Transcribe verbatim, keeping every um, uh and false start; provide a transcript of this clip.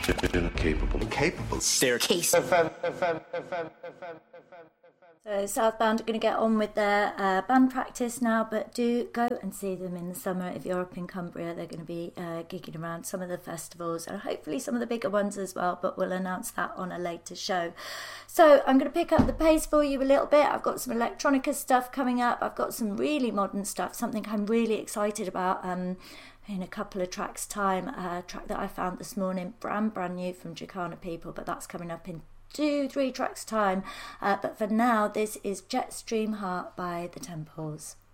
Incapable. Incapable. Staircase. So Southbound are going to get on with their uh, band practice now, but do go and see them in the summer if you're up in Cumbria. They're going to be uh, gigging around some of the festivals and hopefully some of the bigger ones as well, but we'll announce that on a later show. So I'm going to pick up the pace for you a little bit. I've got some electronica stuff coming up. I've got some really modern stuff, something I'm really excited about. Um, in a couple of tracks' time, a track that I found this morning, brand brand new from Jacana People, but that's coming up in two, three tracks' time. Uh, but for now, this is Jetstream Heart by The Temples.